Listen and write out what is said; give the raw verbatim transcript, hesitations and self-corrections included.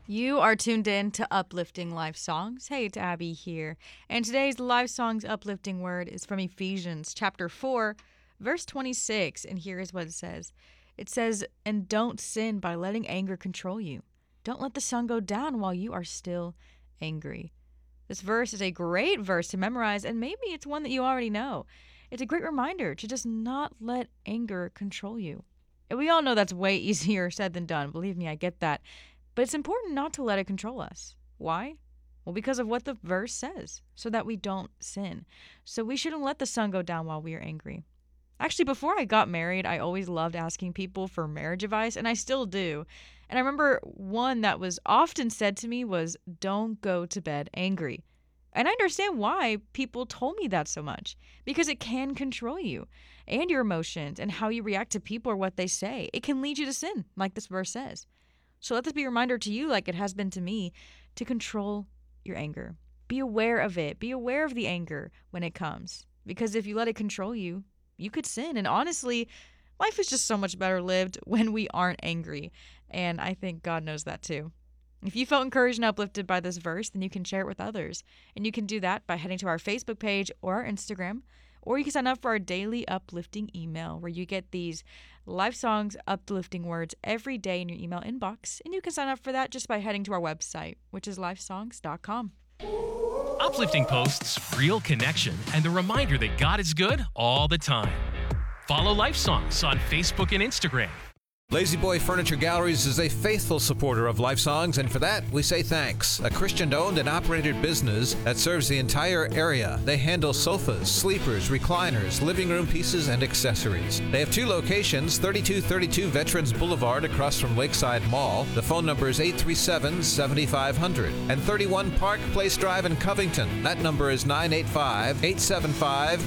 You are tuned in to Uplifting Life Songs. Hey, it's Abby here. And today's Life Songs uplifting word is from Ephesians chapter four, verse twenty-six. And here is what it says. It says, "And don't sin by letting anger control you. Don't let the sun go down while you are still angry." This verse is a great verse to memorize, and maybe it's one that you already know. It's a great reminder to just not let anger control you. And we all know that's way easier said than done. Believe me, I get that. But it's important not to let it control us. Why? Well, because of what the verse says, so that we don't sin. So we shouldn't let the sun go down while we are angry. Actually, before I got married, I always loved asking people for marriage advice, and I still do. And I remember one that was often said to me was, "Don't go to bed angry." And I understand why people told me that so much, because it can control you and your emotions and how you react to people or what they say. It can lead you to sin, like this verse says. So let this be a reminder to you, like it has been to me, to control your anger. Be aware of it. Be aware of the anger when it comes. Because if you let it control you, you could sin. And honestly, life is just so much better lived when we aren't angry. And I think God knows that too. If you felt encouraged and uplifted by this verse, then you can share it with others. And you can do that by heading to our Facebook page or our Instagram. Or you can sign up for our daily uplifting email where you get these Life Songs uplifting words every day in your email inbox. And you can sign up for that just by heading to our website, which is lifesongs dot com. Uplifting posts, real connection, and the reminder that God is good all the time. Follow Life Songs on Facebook and Instagram. Lazy Boy Furniture Galleries is a faithful supporter of Life Songs, and for that, we say thanks. A Christian-owned and operated business that serves the entire area. They handle sofas, sleepers, recliners, living room pieces, and accessories. They have two locations, thirty-two thirty-two Veterans Boulevard across from Lakeside Mall. The phone number is eight three seven, seven five zero zero. And thirty-one Park Place Drive in Covington. That number is nine eight five, eight seven five,